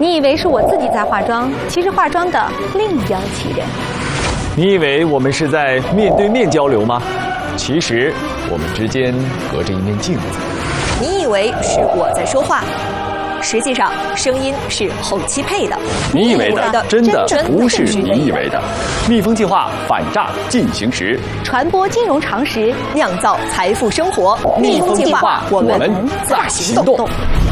你以为是我自己在化妆，其实化妆的另一边其人。 你以为我们是在面对面交流吗？其实我们之间隔着一面镜子。 你以为是我在说话，实际上声音是后期配的。 你以为的真的不是你以为的。蜜蜂计划反诈进行时， 传播金融常识， 酿造财富生活。蜜蜂计划，我们大行动。